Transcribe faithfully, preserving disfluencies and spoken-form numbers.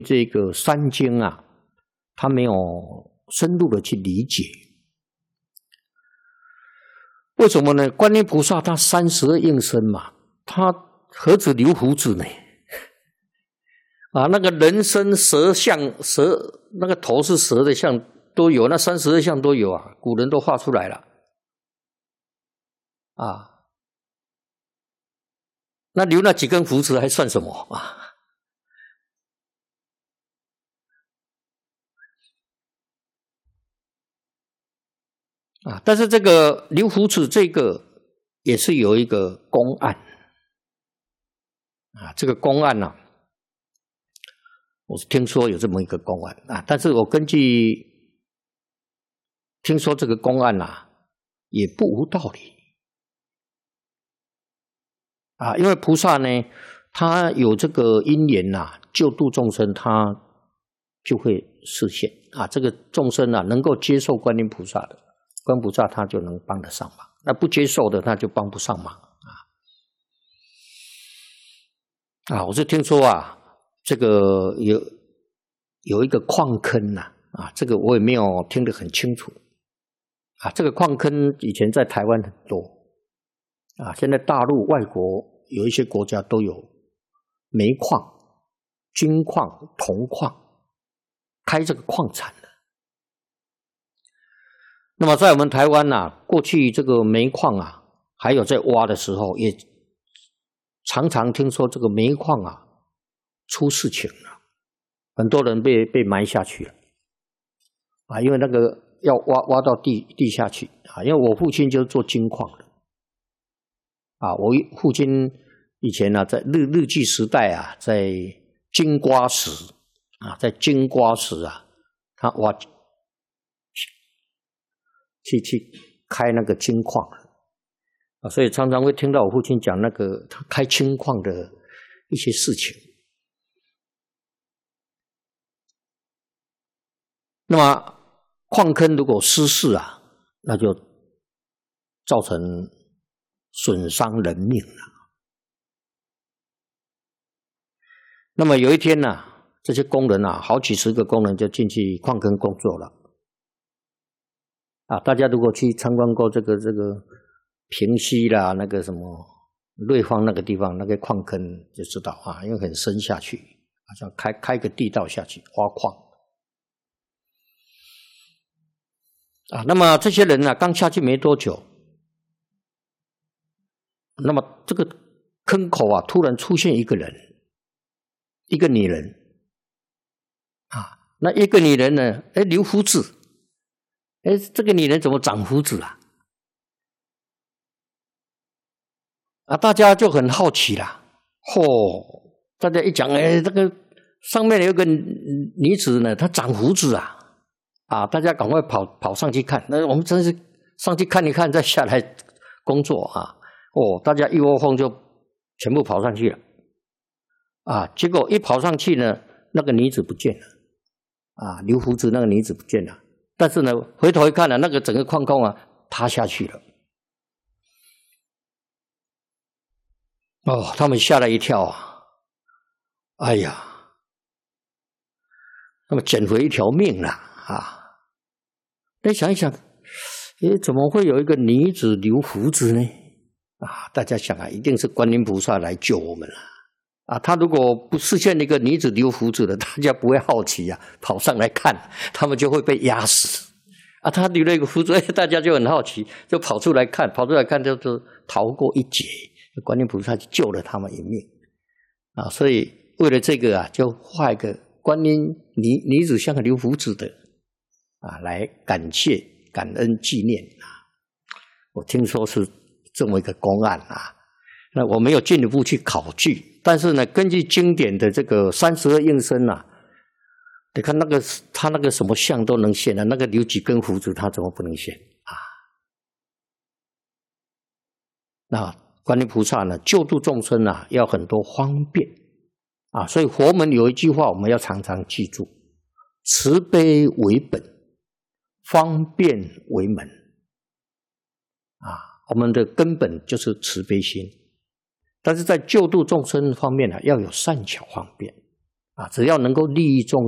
这个三经啊，他没有深入的去理解。为什么呢？观音菩萨他三十二应身嘛，他何止留胡子呢？啊，那个人身蛇像，蛇那个头是蛇的像都有，那三十二相都有啊，古人都画出来了。啊，那留那几根胡子还算什么啊？啊，但是这个留胡子这个也是有一个公案啊，这个公案呢、啊，我是听说有这么一个公案啊，但是我根据听说这个公案啊，也不无道理啊，因为菩萨呢，他有这个因缘呐、啊，救度众生，他就会示现啊，这个众生啊，能够接受观音菩萨的。观菩萨他就能帮得上忙，那不接受的他就帮不上忙啊！啊，我是听说啊，这个有有一个矿坑呐、啊，啊，这个我也没有听得很清楚啊。这个矿坑以前在台湾很多啊，现在大陆、外国有一些国家都有煤矿、金矿、铜矿开这个矿产。那么在我们台湾呐、啊，过去这个煤矿啊，还有在挖的时候，也常常听说这个煤矿啊出事情了，很多人被被埋下去了啊，因为那个要挖挖到地地下去啊。因为我父亲就是做金矿的啊，我父亲以前呢、啊，在日日据时代啊，在金瓜石啊，在金瓜石啊，他挖。去去开那个金矿啊，所以常常会听到我父亲讲那个他开金矿的一些事情。那么矿坑如果失事啊，那就造成损伤人命了。那么有一天呢、啊，这些工人啊，好几十个工人就进去矿坑工作了。啊，大家如果去参观过这个这个平溪啦，那个什么瑞芳那个地方，那个矿坑就知道啊，因为很深下去，好像开开个地道下去挖矿啊。那么这些人呢、啊，刚下去没多久，那么这个坑口啊，突然出现一个人，一个女人啊，那一个女人呢，哎，留胡子。哎，这个女人怎么长胡子啊？啊，大家就很好奇啦。嚯、哦，大家一讲，哎，这个上面有个女子呢，她长胡子啊！啊，大家赶快跑跑上去看。那我们真是上去看一看，再下来工作啊。哦，大家一窝蜂就全部跑上去了。啊，结果一跑上去呢，那个女子不见了。啊，留胡子那个女子不见了。但是呢，回头一看呢、啊，那个整个矿坑啊塌下去了。哦，他们吓了一跳啊！哎呀，那么捡回一条命了啊！再想一想，诶，怎么会有一个女子留胡子呢？啊，大家想啊，一定是观音菩萨来救我们了啊！他如果不实现一个女子留胡子的，大家不会好奇啊，跑上来看，他们就会被压死。啊，他留了一个胡子，大家就很好奇，就跑出来看，跑出来看就是逃过一劫，观音菩萨就救了他们一命啊！所以为了这个啊，就画一个观音女女子像个留胡子的啊，来感谢、感恩、纪念啊。我听说是这么一个公案啊，那我没有进一步去考据，但是呢，根据经典的这个三十二应身啊。你看那个他那个什么相都能现啊，那个留几根胡子他怎么不能现啊？那观音菩萨呢，救度众生啊，要很多方便啊，所以佛门有一句话我们要常常记住：慈悲为本，方便为门啊。我们的根本就是慈悲心，但是在救度众生方面呢、啊，要有善巧方便。 啊，只要能够利益众